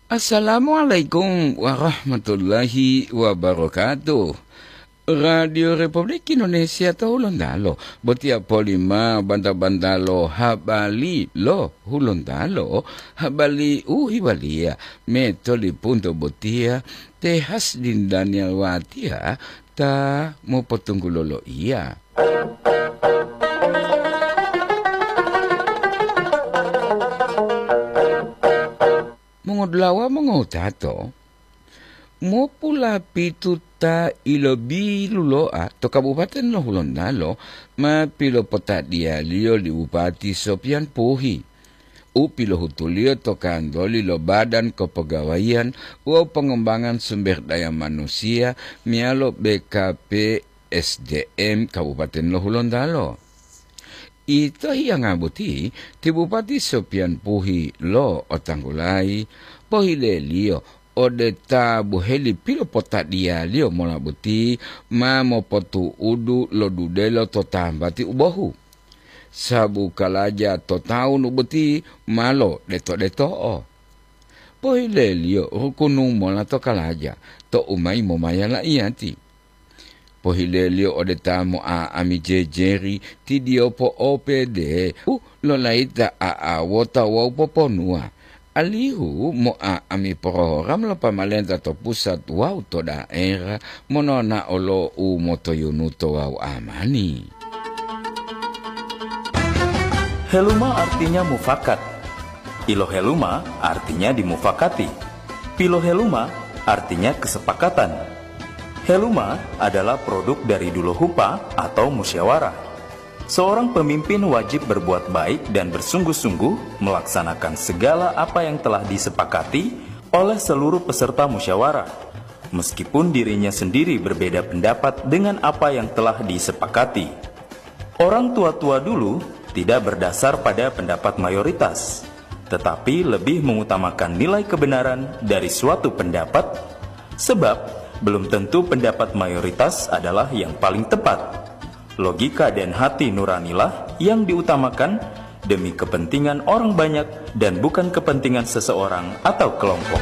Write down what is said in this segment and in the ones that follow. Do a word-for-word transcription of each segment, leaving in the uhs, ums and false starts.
Assalamualaikum warahmatullahi wabarakatuh. Radio Republik Indonesia Hulundalo. Botia polima banta-bantalo habali lo hulundalo. Habali uhibalia. Metoli punto botia. Tehas din Daniel Watia. Ta mo potungkulolo iya. Mongodlawa mongotato. Mo pula pituta ilobi luloa to kabupaten lo Hulundalo ma pilo pota dia lio li Bupati Sopian Puhi. U pilo hutulio to kandoli lo Badan Kepegawaian u Pengembangan Sumber Daya Manusia mialo B K P S D M Kabupaten lo Hulundalo. Ito yang ngabuti ti Bupati Sopian Puhi lo otanggulai pohile lio odeta buheli pilo pota dia lio mola buti ma mo potu udu lo dudelo to tambati ubohu sabu kalaja to taun ubuti malo deto deto o pohile lio rukunu mola to kalaja to umai mo mayala iati pohile lio odeta mo a ami jejeri ti dio po O P D u lo laita a a wota wau poponua alihu mo a ami program lo pamalenta to pusat wau to daerah monona olo u moto yunuto wau amani. Heluma artinya mufakat. Ilo heluma artinya dimufakati. Pilo heluma artinya kesepakatan. Heluma adalah produk dari duluhupa atau musyawarah. Seorang pemimpin wajib berbuat baik dan bersungguh-sungguh melaksanakan segala apa yang telah disepakati oleh seluruh peserta musyawarah, meskipun dirinya sendiri berbeda pendapat dengan apa yang telah disepakati. Orang tua-tua dulu tidak berdasar pada pendapat mayoritas, tetapi lebih mengutamakan nilai kebenaran dari suatu pendapat, sebab belum tentu pendapat mayoritas adalah yang paling tepat. Logika dan hati nuranilah yang diutamakan demi kepentingan orang banyak dan bukan kepentingan seseorang atau kelompok.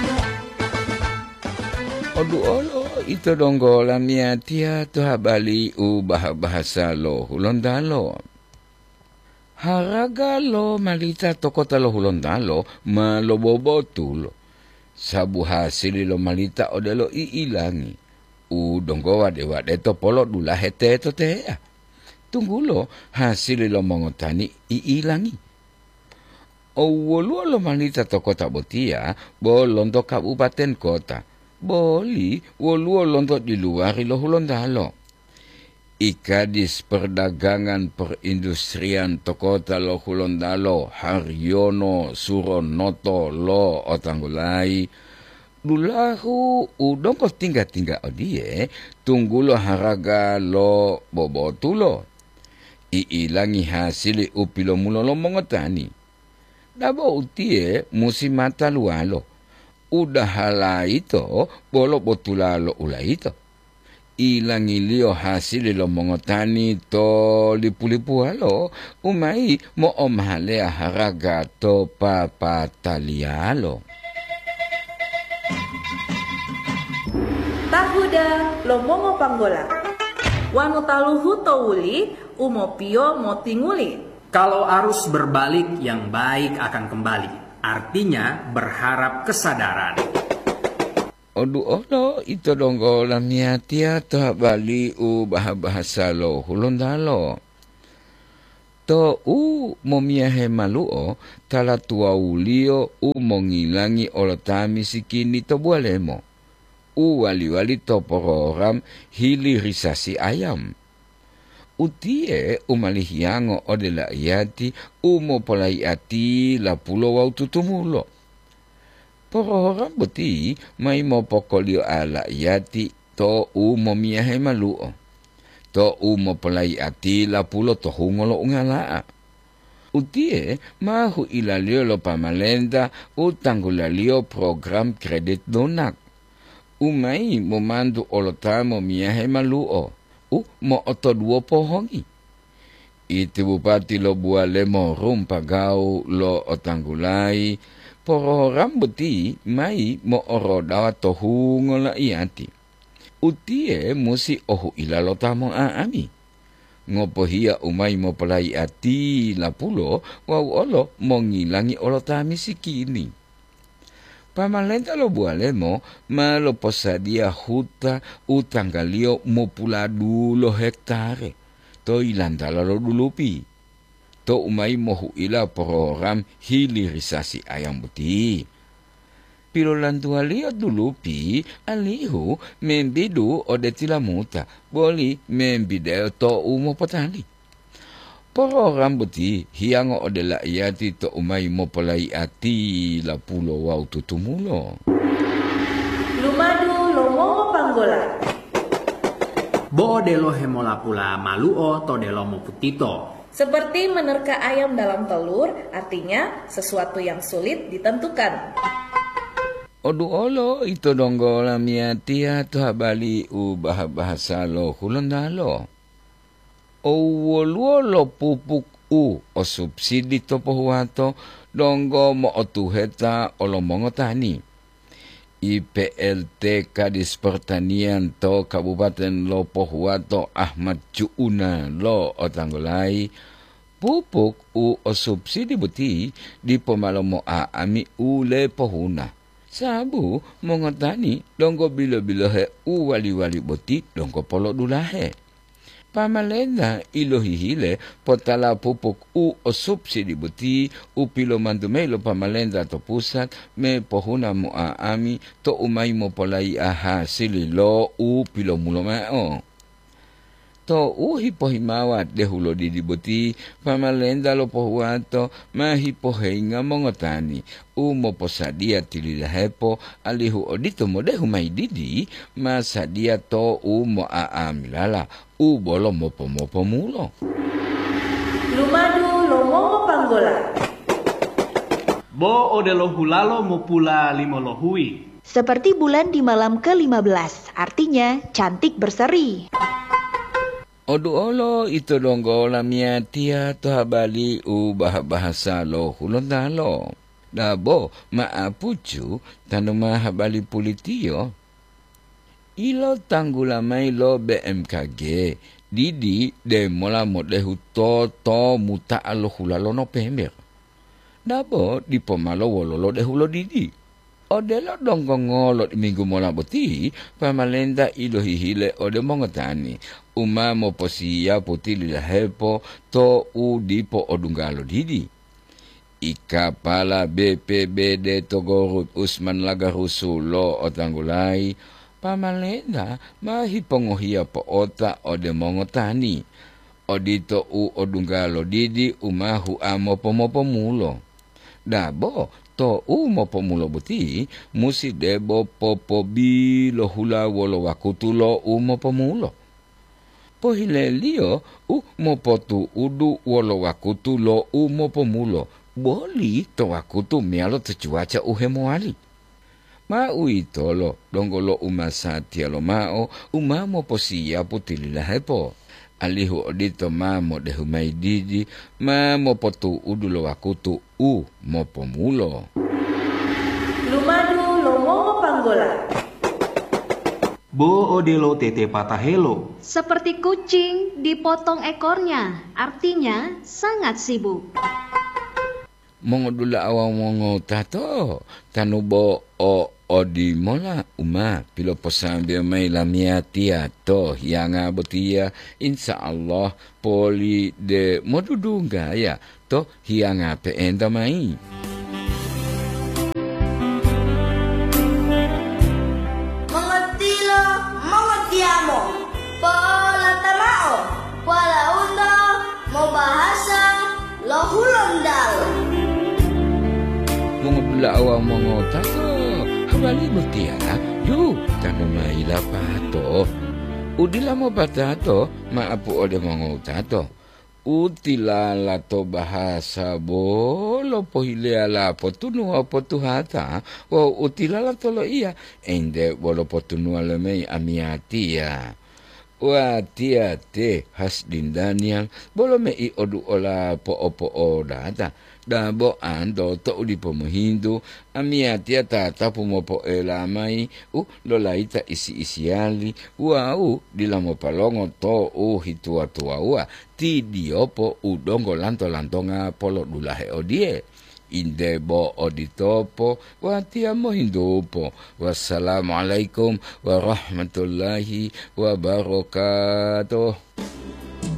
Odu olo itu donggolan miatia tu habali u bahasa lo Hulundalo. Haraga lo malita tokota lo Hulundalo malobobotulo. Sabu hasili lo malita odelo iilangi. U donggo wade wade to polo dula hete to tea. Tunggu lo hasili lo mongotani iilangi. O wolu lo malita to kota botia bolon to kabupaten kota. Boli wolu lonto di luar lo Hulundalo. Ikadis Perdagangan Perindustrian Tokota lo Hulundalo Haryono Suronoto lo otanggulai dulahu udong ko tingga-tingga odie tunggu lo haraga lo bobotulo iilangi hasili upilo mulo lo mongotani dabo utie musimata lualo udah hala ito bolo botulalo ula ito ilangi lio hasili lo mongotani to lipu-lipu halo umai mo omhalea haraga to papatalialo. Tahuda lo mongo panggola wanu taluhu to wuli umopio motinguli. Kalau arus berbalik yang baik akan kembali, artinya berharap kesadaran. Odu olo itu donggo lamiatia to bali u bahasa lo Hulundalo. To u momiahe maluo tala tua ulio u mongilangi olotami sikini to bualemo. U wali-wali to program hilirisasi ayam. Utie umalihiango odela iati umo polai ati la pulo wau tutumulo. Program beti mai mo pokolio ala iati to umo miahe maluo. To umo polai ati la pulo to hungolo ungalaa. Utie mahu ilalio lo pamalenda utanggulalio program kredit donak. Umai momandu olotamo miahe maluo. U mo oto duo pohongi. Iti bupati lo bualemo rumpagau lo otanggulai Poro rambuti mai mo oro dawa tohu ngola iati. Utie musi ohu ilalo tamo aami. Ngopo hia umai mo palai ati lapulo wau olo mo ngilangi olo tami sikini. Pamalenta lo buale mo ma lo posadia huta utanggalio mo pula dulo hektare. To ilandala lo dulupi. To umai mohu ila program hilirisasi ayam putih. Pilo lantualia dulupi alihu membidu odetila muta. Boli membideo to umo petani. Program putih hiango odela iati to umai mopolai ati la pulo wau tutumulo. Lumadu lomongo panggola. Bo delo hemola pula maluo to delo mo putito. Seperti menerka ayam dalam telur, artinya sesuatu yang sulit ditentukan. Odu olo ito donggo la miatia to habali u bahasa lo hulondalo. O woluolo pupuk u o subsidi to pohuato donggo mo otuheta olomongo tani. I P L T Kadis Pertanian to Kabupaten lo pohuato Ahmad Juuna lo otanggolai. Pupuk u o subsidi buti di pomalomo a ami ule pohuna. Sabu mongotani donggo bilo-bilo he u wali-wali buti donggo polo dulahe. Pamalenda ilohihile potala pupuk u o subsidi buti u pilo mandumelo pamalenda to pusat me pohuna mo aami to umay mo polai aha sililo u pilo mulo mao. To u hipohimawat dehulo didibuti pamalenda lo pohuato mahipohenga mongotani u mo posadia tililahepo alihu odito mo dehu may didi masadia to u mo aamilala u bolo mopo-mopo mulo. Lumadu lomongo panggola. Bo odelo hulalo mo pula limolo hui. Seperti bulan di malam ke lima belas, artinya cantik berseri. Odu olo ito donggo la miatia to habali u bahasa lo hulondalo. Dabo maapucu tanuma habali pulitio. Ilo tanggulamai lo B M K G. Didi de mola modehu to to muta alo hulalo no pember. Dabo di pomalo wololo de hulo didi. Odelo donggo ngolot minggu mola boti pamalenda ilo hihile ode mongotani. Uma mo posia putih lilahepo to u dipo odunggalo didi. Ika pala B P B D Togorut Usman Lagarusulo otanggulai. Pamalenda mahipongohia po ota ode mongotani. Odito u odunggalo didi umahu amo pomopo mulo. Dabo to u mopo mulo buti musi debo popo bilo hula wolo wakutulo u mopo mulo. Pohile lio u mopo tu udu wolo wakutulo u mopo mulo. Boli to wakutu mialo te cuaca uhemoali. Ma uitolo dongolo umasati alo mao umamo posia putilila hepo. Alihu odito mamo dehu mai didi mamo potu udulo wakutu u mopo mulo. Lumadu lomongo panggola. Bo odelo tete patahelo. Seperti kucing dipotong ekornya, artinya sangat sibuk. Mongodula awang mongo tato tanubo o odi mola uma pilo posambia mai lamia tia to hianga botia insya Allah poli de modudunga ya to hianga pe enda mai. Mengetilo mengetiamo pola tamao pola undo mau bahasa lohulondal. Mongodula awang mongo tato habali botia yu tanuma ila pato udila mo batato maapu ode mongo tato utila lato bahasa bolo pohile ala potunu potuhata o utila lato lo iya ende bolo potunu ala mei amiatia wa tia te has dindaniang bolo mei odu ola po opo o data da bo ando to uli po mo hindu amia tia tata po mo po elamai u lo laita isi isiali ua u di la mo palongo to u hitua tua ua ti diopo u dongo lanto lantonga polo dulahe odie inde bo oditopo wa tia mo hindupo wassalamualaikum warahmatullahi wabarakatuh.